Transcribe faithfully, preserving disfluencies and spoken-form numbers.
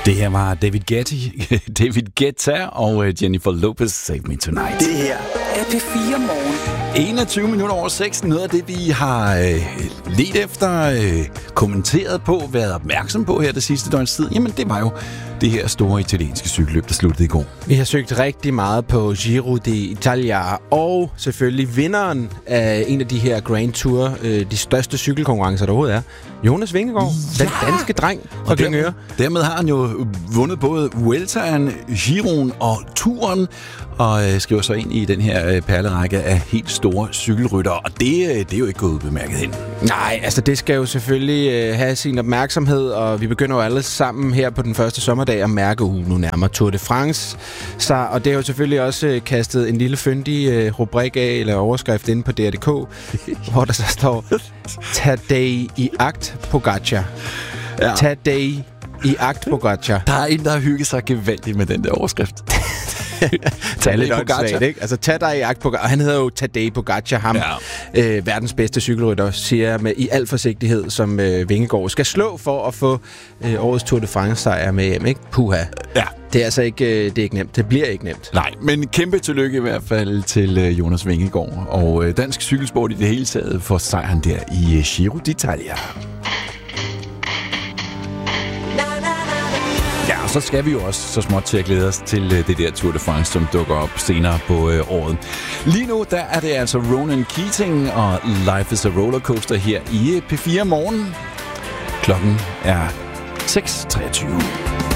Det her var David Guetta, David Guetta og Jennifer Lopez, Save Me Tonight. Det her er P fire Morgen. enogtyve minutter over seks. Noget af det, vi har øh, let efter, øh, kommenteret på, været opmærksom på her det sidste døgns tid, jamen det var jo det her store italienske cykelløb, der sluttede i går. Vi har søgt rigtig meget på Giro d'Italia, og selvfølgelig vinderen af en af de her Grand Tour, øh, de største cykelkonkurrencer, der overhovedet er, Jonas Vingegaard, ja! Den danske dreng fra Glyngøre. Dermed har han jo vundet både Vueltaen, Giroen og Touren, og øh, skriver så ind i den her øh, perlerække af helt store cykelryttere, og det, øh, det er jo ikke gået ubemærket hen. Nej, altså det skal jo selvfølgelig øh, have sin opmærksomhed, og vi begynder jo alle sammen her på den første sommerdag at mærke, uh, nu nærmer Tour de France. Så, og det har jo selvfølgelig også øh, kastet en lille fyndig øh, rubrik af, eller overskrift inde på D R punktum D K, hvor der så står, Tadej i akt Pogacar. Ja. Tadej i akt Pogacar. Der er en, der har hygget sig gevaldigt med den der overskrift. Tadej Pogacar, ikke? Altså Tadej i akt Pogacar. Han hedder jo Tadej Pogacar, ham ja. øh, verdens bedste cykelrytter, siger med i al forsigtighed, som øh, Vingegaard skal slå for at få øh, årets Tour de France sejr med hjem, ikke? Puha. Ja. Det er altså ikke, øh, det er ikke nemt. Det bliver ikke nemt. Nej, men kæmpe tillykke i hvert fald til øh, Jonas Vingegaard og øh, dansk cykelsport i det hele taget for sejren der i øh, Giro d'Italia. Ja, og så skal vi jo også så småt til at glæde os til uh, det der Tour de France, som dukker op senere på uh, året. Lige nu, der er det altså Ronan Keating og Life is a Rollercoaster her i P fire Morgen. Klokken er seks treogtyve.